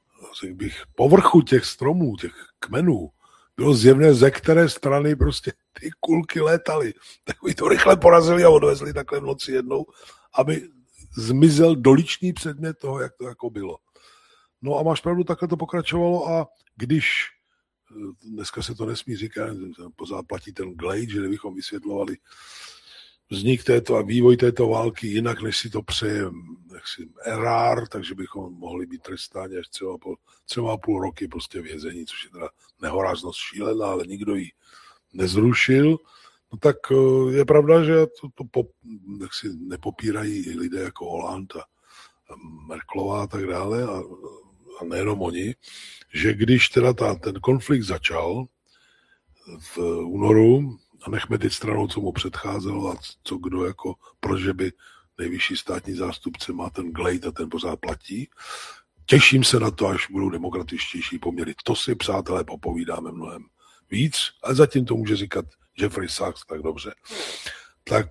povrchu těch stromů, těch kmenů, bylo zjevné, ze které strany prostě ty kulky létaly. Tak oni to rychle porazili a odvezli takhle v noci jednou, aby zmizel doličný předmět toho, jak to jako bylo. No a máš pravdu, takhle to pokračovalo a když, dneska se to nesmí říkat, pořád platí ten Glade, že kdybychom vysvětlovali vznik této a vývoj této války jinak, než si to přeje erár, takže bychom mohli být trestáni až třeba půl roky prostě vězení, což je teda nehoráznost šílená, ale nikdo ji nezrušil. No tak je pravda, že to nepopírají lidé jako Hollande a Merkelová a tak dále a nejenom oni, že když teda ten konflikt začal v únoru, a nechme teď stranou, co mu předcházelo a co kdo jako, proč by nejvyšší státní zástupce má ten Glade a ten pořád platí. Těším se na to, až budou demokratičtější poměry. To si, přátelé, popovídáme mnohem víc, ale zatím to může říkat Jeffrey Sachs tak dobře. Tak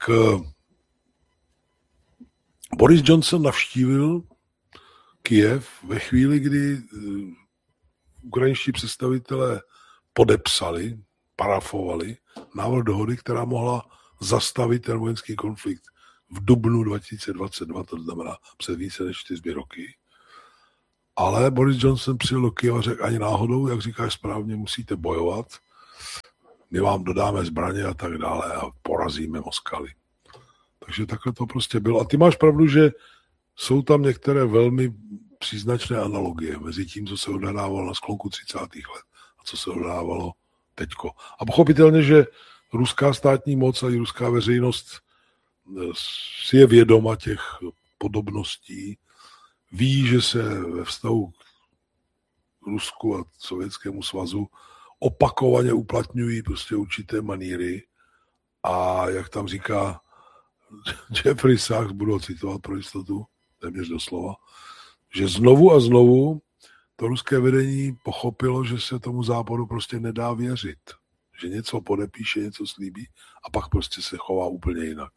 Boris Johnson navštívil Kyjev ve chvíli, kdy ukrajinští představitelé podepsali, parafovali návrh dohody, která mohla zastavit ten vojenský konflikt v dubnu 2022, to znamená před více než 4 roky. Ale Boris Johnson přijel do Kyjeva a řekl, ani náhodou, jak říkáš správně, musíte bojovat, my vám dodáme zbraně a tak dále a porazíme Moskaly. Takže takhle to prostě bylo. A ty máš pravdu, že jsou tam některé velmi příznačné analogie mezi tím, co se odehrávalo na sklonku 30. let a co se odehrávalo teďko. A pochopitelně, že ruská státní moc a i ruská veřejnost si je vědoma těch podobností, ví, že se ve vztahu k Rusku a Sovětskému svazu opakovaně uplatňují prostě určité maníry a jak tam říká Jeffrey Sachs, budu ho citovat pro jistotu, téměř doslova, že znovu a znovu to ruské vedení pochopilo, že se tomu západu prostě nedá věřit. Že něco podepíše, něco slíbí a pak prostě se chová úplně jinak.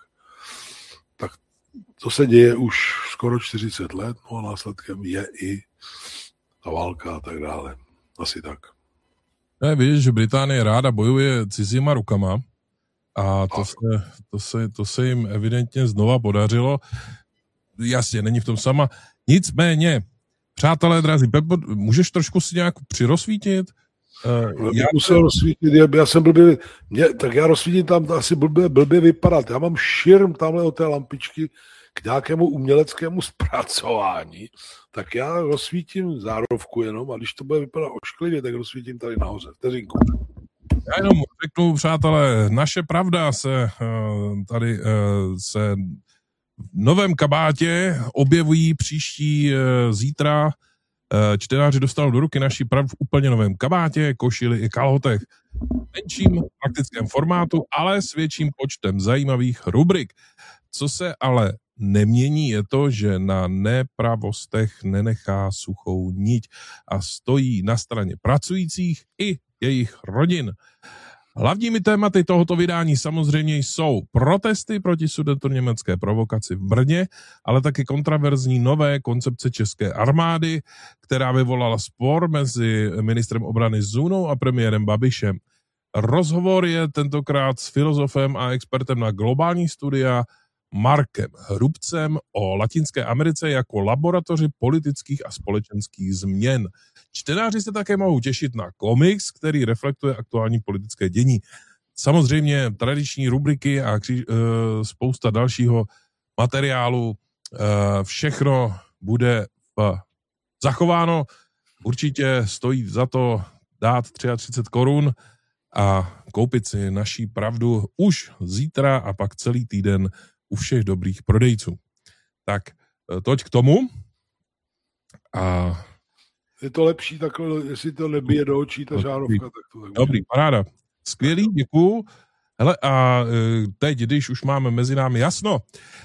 Tak to se děje už skoro 40 let, no a následkem je i ta válka a tak dále. Asi tak. Víš, že Británie ráda bojuje cizíma rukama a to se jim evidentně znova podařilo. Jasně, není v tom sama. Nicméně, přátelé drazí, Pepo, můžeš trošku si nějak přirozsvítit? Já musel rozsvítit, já jsem blbě, tak já rozsvítím tam asi blbě vypadat. Já mám širm tamhle od té lampičky k nějakému uměleckému zpracování, tak já rozsvítím zárovku jenom a když to bude vypadat ošklivě, tak rozsvítím tady nahoře. Vteřinku. Já jenom řeknu, přátelé, naše pravda se tady se v novém kabátě objevují příští zítra. Čtenáři dostanou do ruky naši pravdu v úplně novém kabátě, košili i kalhotech. V menším praktickém formátu, ale s větším počtem zajímavých rubrik. Co se ale nemění, je to, že na nepravostech nenechá suchou niť a stojí na straně pracujících i jejich rodin. Hlavními tématy tohoto vydání samozřejmě jsou protesty proti sudetoněmecké provokaci v Brně, ale taky kontraverzní nové koncepce české armády, která vyvolala spor mezi ministrem obrany Zunou a premiérem Babišem. Rozhovor je tentokrát s filozofem a expertem na globální studia Markem Hrubcem o Latinské Americe jako laboratoři politických a společenských změn. Čtenáři se také mohou těšit na komiks, který reflektuje aktuální politické dění. Samozřejmě tradiční rubriky a spousta dalšího materiálu. Všechno bude zachováno. Určitě stojí za to dát 33 korun a koupit si naší pravdu už zítra a pak celý týden u všech dobrých prodejců. Tak toť k tomu. A je to lepší takhle, jestli to nebije do očí ta žárovka, tak to tak dobrý, paráda. Skvělý, děkuju. Hele, a teď, když už máme mezi námi jasno,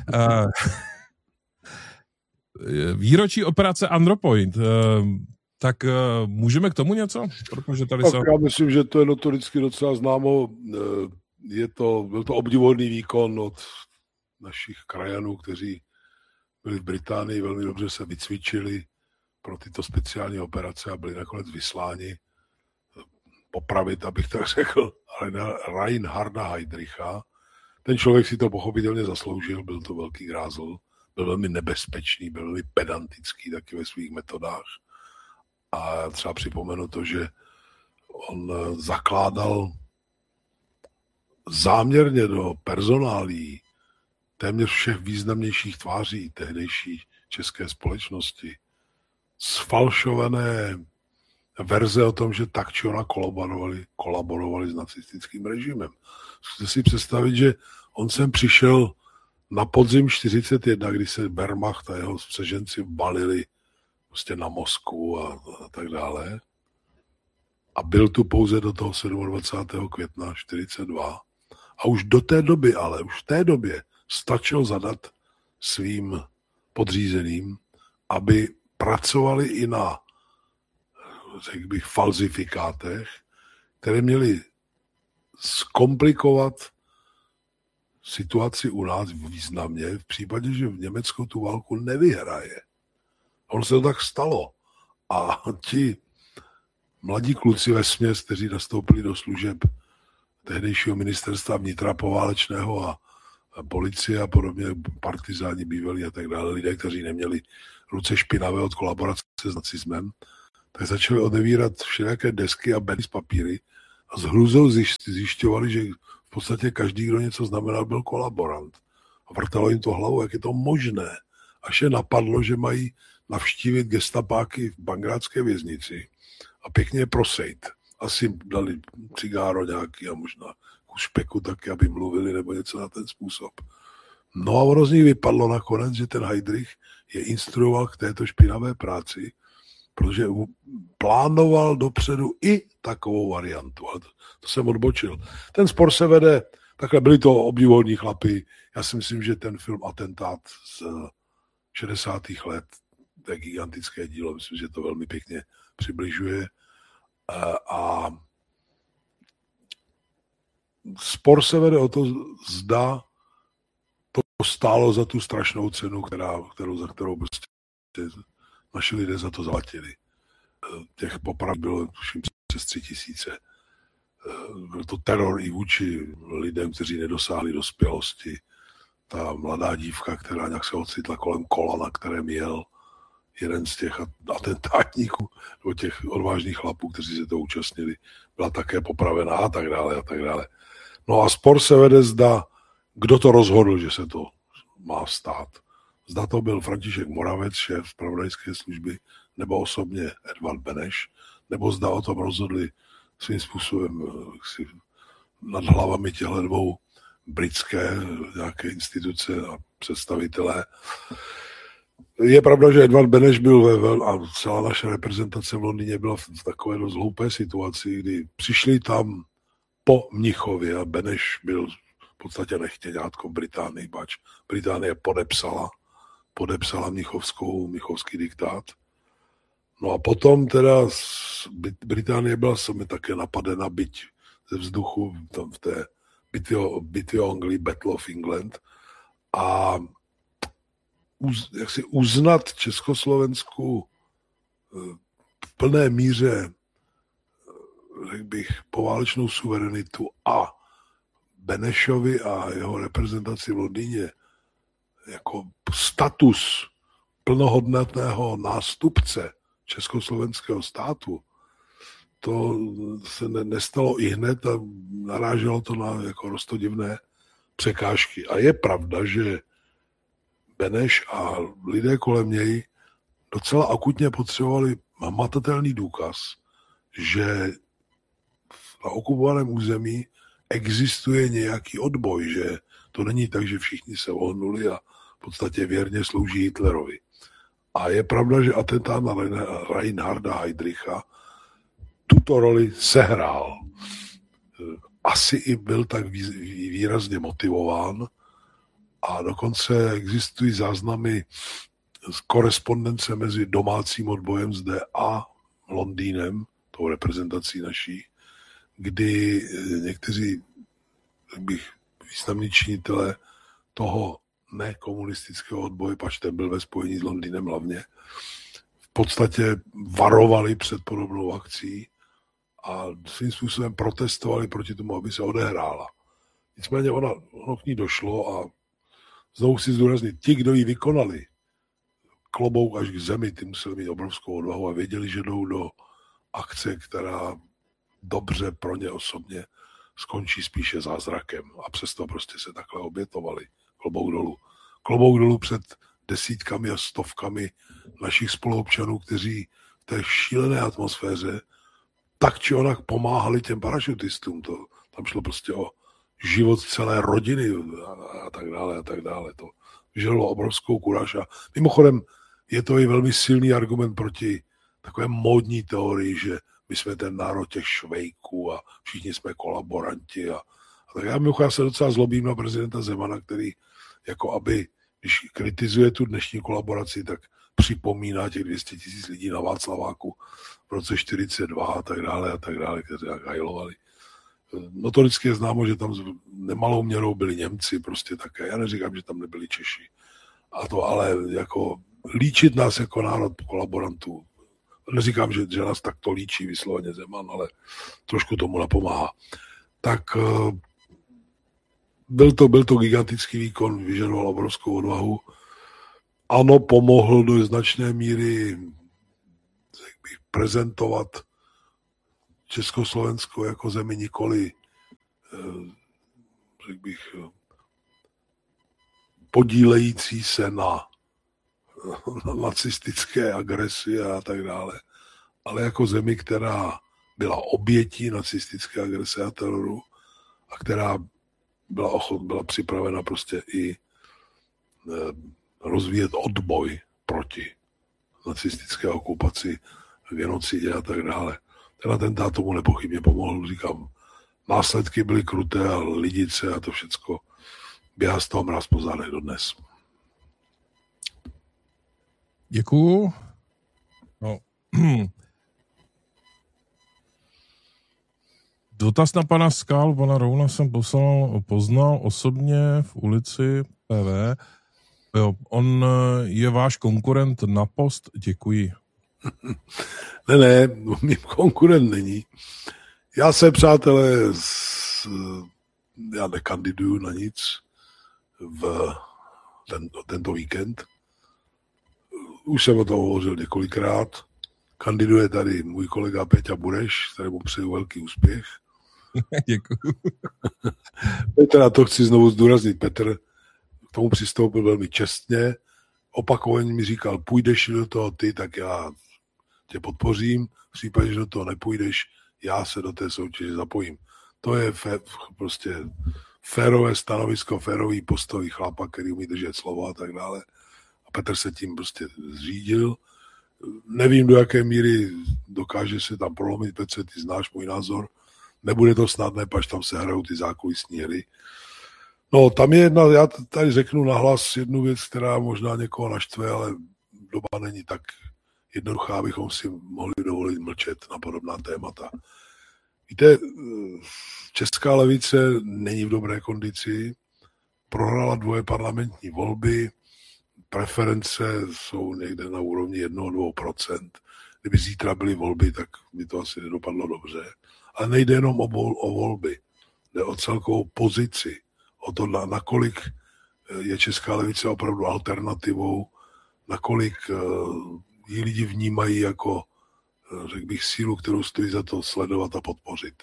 výročí operace Andropoint, tak můžeme k tomu něco? Protože tady já myslím, že to je notoricky docela známo. Byl to obdivuhodný výkon od našich krajanů, kteří byli v Británii, velmi dobře se vycvičili pro tyto speciální operace a byli nakonec vysláni popravit, abych tak řekl, ale na Reinharda Heydricha. Ten člověk si to pochopitelně zasloužil, byl to velký grázl, byl velmi nebezpečný, byl velmi pedantický taky ve svých metodách. A třeba připomenu to, že on zakládal záměrně do personálí téměř všech významnějších tváří tehdejší české společnosti sfalšované verze o tom, že tak či ona kolaborovali s nacistickým režimem. Zkuste si představit, že on sem přišel na podzim 41, kdy se Wehrmacht a jeho spřeženci balili prostě na Moskvu a tak dále. A byl tu pouze do toho 27. května 42. A už do té doby, už v té době stačil zadat svým podřízeným, aby pracovali i na, řekl bych, falzifikátech, které měly zkomplikovat situaci u nás významně v případě, že v Německu tu válku nevyhraje. Ono se to tak stalo. A ti mladí kluci vesměs, kteří nastoupili do služeb tehdejšího ministerstva vnitra poválečného a policie a podobně, partizáni bývalí a tak dále, lidé, kteří neměli ruce špinavé od kolaborace s nacismem, tak začali odevírat všelijaké desky a bedny z papíry a s hrůzou zjišťovali, že v podstatě každý, kdo něco znamenal, byl kolaborant. A vrtalo jim to hlavou, jak je to možné. Až je napadlo, že mají navštívit gestapáky v Bangrádské věznici a pěkně prosejt. Asi dali cigáro nějaký a možná kus špeku taky, aby mluvili nebo něco na ten způsob. No a ono z nich vypadlo nakonec, že ten Heydrich je instruoval k této špinavé práci, protože plánoval dopředu i takovou variantu. Ale to jsem odbočil. Ten spor se vede, takhle byli to obdivuhodní chlapi. Já si myslím, že ten film Atentát z 60. let, to je gigantické dílo, myslím, že to velmi pěkně přibližuje. A spor se vede o to, zda to stálo za tu strašnou cenu, za kterou prostě naši lidé za to zaplatili. Těch poprav bylo přes 3000. Byl to teror i vůči lidem, kteří nedosáhli dospělosti. Ta mladá dívka, která nějak se ocitla kolem kola, na kterém jel jeden z těch atentátníků, nebo těch odvážných chlapů, kteří se to účastnili, byla také popravená a tak dále a tak dále. No a spor se vede, zda kdo to rozhodl, že se to má stát. Zda to byl František Moravec, šéf zpravodajské služby, nebo osobně Edvard Beneš, nebo zda o tom rozhodli svým způsobem nad hlavami těchto dvou britské nějaké instituce a představitelé. Je pravda, že Edvard Beneš byl a celá naše reprezentace v Londýně byla v takové dost hloupé situaci, kdy přišli tam po Mnichově a Beneš byl v podstatě nechtěňátko Británii, pač Británie podepsala mnichovský diktát. No a potom teda Británie byla sami také napadena, byť ze vzduchu tam v té bitvě o Anglii, Battle of England. A jak si uznat Československu v plné míře, řekl bych, poválečnou suverenitu a Benešovi a jeho reprezentaci v Londýně jako status plnohodnotného nástupce československého státu, to se nestalo i hned a naráželo to na jako roztodivné překážky. A je pravda, že Beneš a lidé kolem něj docela akutně potřebovali hmatatelný důkaz, že na okupovaném území existuje nějaký odboj, že to není tak, že všichni se ohnuli a v podstatě věrně slouží Hitlerovi. A je pravda, že atentát na Reinharda Heydricha tuto roli sehrál. Asi i byl tak výrazně motivován a dokonce existují záznamy z korespondence mezi domácím odbojem zde a Londýnem, tou reprezentací naší, kdy někteří, tak bych, významní činitelé toho nekomunistického odboje, pač ten byl ve spojení s Londýnem hlavně, v podstatě varovali před podobnou akcí a svým způsobem protestovali proti tomu, aby se odehrála. Nicméně ono k ní došlo a znovu si zdůraznit, ti, kdo ji vykonali, klobouk až k zemi, ty museli mít obrovskou odvahu a věděli, že jdou do akce, která dobře pro ně osobně skončí spíše zázrakem a přesto prostě se takhle obětovali. Klobouk dolů. Klobouk dolů před desítkami a stovkami našich spoluobčanů, kteří v té šílené atmosféře tak či onak pomáhali těm parašutistům. Tam šlo prostě o život celé rodiny a tak dále a tak dále. To vyžadovalo obrovskou kuráž a mimochodem je to i velmi silný argument proti takové módní teorii, že my jsme ten národ těch švejků a všichni jsme kolaboranti a tak. Já se docela zlobím na prezidenta Zemana, který jako aby, když kritizuje tu dnešní kolaboraci, tak připomíná těch 200 000 lidí na Václaváku v roce 1942 a tak dále, kteří jak hajlovali. Notoricky je známo, že tam nemalou měrou byli Němci prostě také. Já neříkám, že tam nebyli Češi. A to ale jako líčit nás jako národ kolaborantů. Neříkám, že nás takto líčí vysloveně Zeman, ale trošku tomu napomáhá. Tak byl to gigantický výkon, vyžadoval obrovskou odvahu ano, pomohl do značné míry prezentovat Československo jako zemi nikoli, řekl bych, podílející se na nacistické agresi a tak dále, ale jako zemi, která byla obětí nacistické agrese a teroru a která byla připravena prostě i rozvíjet odboj proti nacistické okupaci, genocidě a tak dále. Ten atentát tomu nepochybně pomohl, říkám. Následky byly kruté a lidice a to všecko běhá z toho mráz po zádech dodnes. Děkuju. No. Dotaz na pana Skálu, pana Rouna jsem poznal osobně v ulici PV. Jo, on je váš konkurent na post, děkuji. Ne, mým konkurent není. Já se, přátelé, já nekandiduju na nic v tento víkend. Už jsem o tom hovořil několikrát. Kandiduje tady můj kolega Péťa Bureš, kterému přeju velký úspěch. Děkuji. Petra, to chci znovu zdůraznit. Petr k tomu přistoupil velmi čestně. Opakovaně mi říkal, půjdeš do toho ty, tak já tě podpořím. V případě, že do toho nepůjdeš, já se do té soutěže zapojím. To je prostě férové stanovisko, férový postoj chlapa, který umí držet slovo a tak dále. A Petr se tím prostě zřídil. Nevím, do jaké míry dokáže se tam prolomit. Petře, ty znáš můj názor. Nebude to snadné, pač tam se hrajou ty zákulisní hry. No, tam je jedna, já tady řeknu nahlas jednu věc, která možná někoho naštve, ale doba není tak jednoduchá, abychom si mohli dovolit mlčet na podobná témata. Víte, česká levice není v dobré kondici, prohrála 2 parlamentní volby, preference jsou někde na úrovni 1-2%. Kdyby zítra byly volby, tak by to asi nedopadlo dobře. Ale nejde jenom o volby, jde o celkovou pozici, o to, nakolik je česká levice opravdu alternativou, nakolik ji lidi vnímají jako, řekl bych, sílu, kterou stojí za to sledovat a podpořit.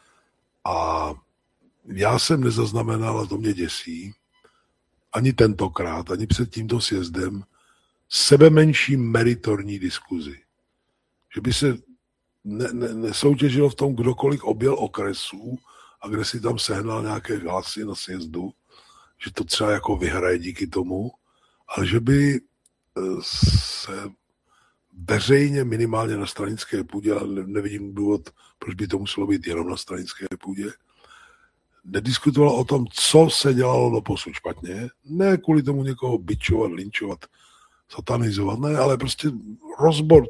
A já jsem nezaznamenal, a to mě děsí, ani tentokrát, ani před tímto sjezdem, sebemenší meritorní diskuzi. Že by se nesoutěžilo v tom, kdokoliv objel okresů a kde si tam sehnal nějaké hlasy na sjezdu, že to třeba jako vyhraje díky tomu, ale že by se veřejně minimálně na stranické půdě, ale nevidím důvod, proč by to muselo být jenom na stranické půdě, nediskutovalo o tom, co se dělalo doposud špatně, ne kvůli tomu někoho bičovat, linčovat, satanizovat, ne, ale prostě rozbor,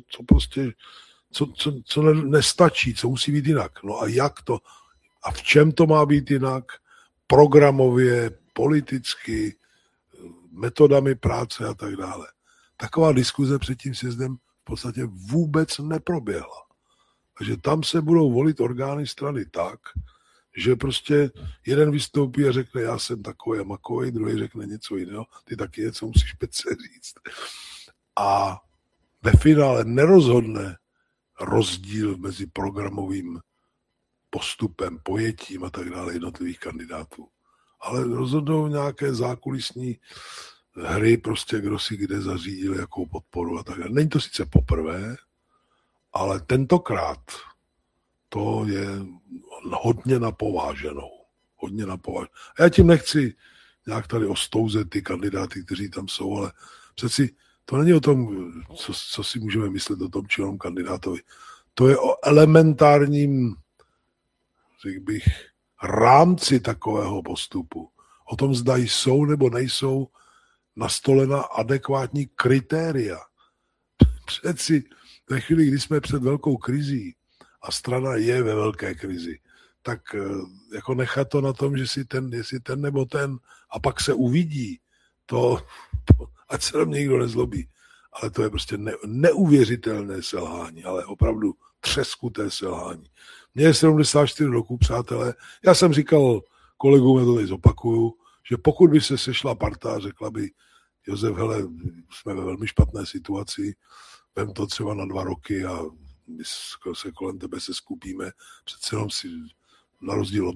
co nestačí, co musí být jinak. No a jak to, a v čem to má být jinak, programově, politicky, metodami práce a tak dále. Taková diskuze před tím sjezdem v podstatě vůbec neproběhla. Takže tam se budou volit orgány strany tak, že prostě jeden vystoupí a řekne, já jsem takový a makovej, druhý řekne něco jiného, ty taky něco musíš Petře říct. A ve finále nerozhodne rozdíl mezi programovým postupem, pojetím a tak dále jednotlivých kandidátů. Ale rozhodnou nějaké zákulisní hry, prostě kdo si kde zařídil, jakou podporu a tak dále. Není to sice poprvé, ale tentokrát to je hodně napováženou. Hodně napováženou. A já tím nechci nějak tady ostouzet ty kandidáty, kteří tam jsou, ale přeci to není o tom, co si můžeme myslet o tom či onom kandidátovi. To je o elementárním, řekl bych, rámci takového postupu. O tom, zda jsou nebo nejsou nastolena adekvátní kritéria. Přeci ve chvíli, kdy jsme před velkou krizí a strana je ve velké krizi, tak jako nechat to na tom, že jestli ten nebo ten a pak se uvidí, to ať se tam někdo nezlobí. Ale to je prostě neuvěřitelné selhání, ale opravdu třeskuté selhání. Mně je 74 roků, přátelé. Já jsem říkal kolegům, já to tady zopakuju, že pokud by se sešla parta a řekla by, Josef, hele, jsme ve velmi špatné situaci, vem to třeba na 2 roky a my se kolem tebe se skupíme, přece jenom si na rozdíl od